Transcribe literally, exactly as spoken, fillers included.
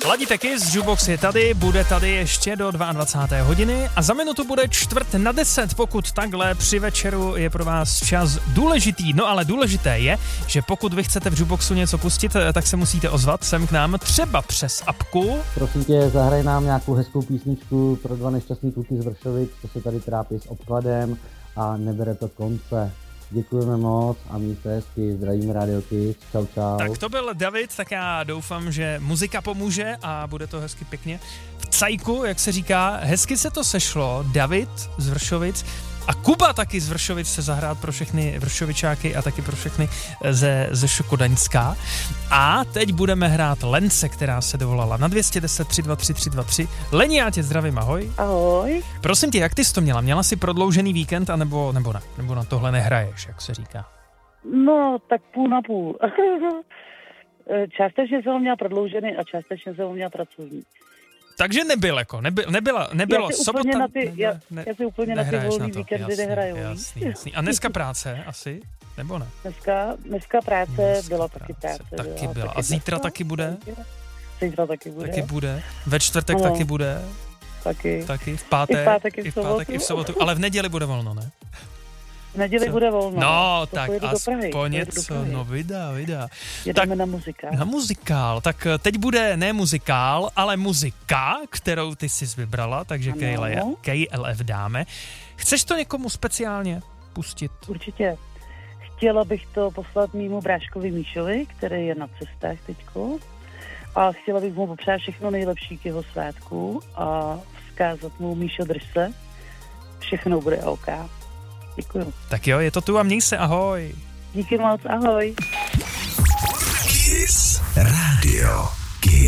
Ladíte Kiss, Jukebox je tady, bude tady ještě do dvacáté druhé hodiny a za minutu bude čtvrt na deset, pokud takhle při večeru je pro vás čas důležitý. No ale důležité je, že pokud vy chcete v Jukeboxu něco pustit, tak se musíte ozvat sem k nám, třeba přes apku. Prosím tě, zahraj nám nějakou hezkou písničku pro dva nešťastný kluky z Vršovic, co se tady trápí s obkladem a nebere to konce. Děkujeme moc a mějte hezky, zdravíme Radio Kiss, čau čau. Tak to byl David, tak já doufám, že muzika pomůže a bude to hezky pěkně v cajku, jak se říká. Hezky se to sešlo, David z Vršovic a Kuba taky z Vršovic se zahrát pro všechny Vršovičáky a taky pro všechny ze, ze Škodaňska. A teď budeme hrát Lence, která se dovolala na dvě stě deset tři dva tři tři dva tři. Leni, já tě zdravím, ahoj. Ahoj. Prosím tě, jak ty jsi to měla? Měla jsi prodloužený víkend, anebo, nebo ne? Nebo na tohle nehraješ, jak se říká? No, tak půl na půl. Částečně jsem ho měla prodloužený a částečně jsem ho měla pracovní. Takže nebyl jako, nebyl, nebyla, nebylo já si sobota... Úplně na ty, ne, já, ne, já si úplně na ty volný víkendy jasný, nehraju. Jasný, jasný. A dneska práce asi? Nebo ne? Dneska, dneska práce dneska byla práce, taky práce. Taky byla. byla. Taky A zítra dneska, taky bude? Zítra taky bude. Taky bude. Ve čtvrtek ano. taky bude? Taky. Taky. V pátek? I v pátek, i v, i v, pátek, i v sobotu. Ale v neděli bude volno, ne? V neděli Co? bude volno. No, to tak aspoň něco, no vydá, vydá. Jedeme tak, na muzikál. Na muzikál, tak teď bude ne muzikál, ale muzika, kterou ty jsi vybrala, takže K L F dáme. Chceš to někomu speciálně pustit? Určitě. Chtěla bych to poslat mýmu bráškovi Míšovi, který je na cestách teďko. A chtěla bych mu popřát všechno nejlepší k jeho svátku a vzkázat mu Míšo, drž se. Všechno bude OK. Děkuju. Tak jo, je to tu a měj se, ahoj. Díky moc, ahoj. Kiss Radio.